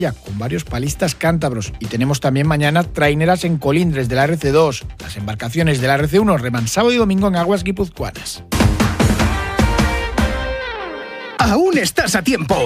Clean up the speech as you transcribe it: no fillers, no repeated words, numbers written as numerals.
con varios palistas cántabros, y tenemos también mañana traineras en Colindres de la RC2. Las embarcaciones de la RC1 reman sábado y domingo en aguas guipuzcoanas. Aún estás a tiempo.